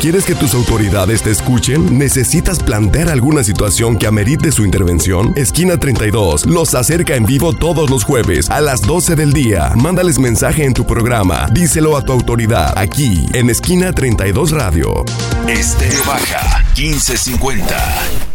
¿Quieres que tus autoridades te escuchen? ¿Necesitas plantear alguna situación que amerite su intervención? Esquina 32 los acerca en vivo todos los jueves a las 12 del día. Mándales mensaje en tu programa. Díselo a tu autoridad aquí en Esquina 32 Radio. Estéreo Baja 1550.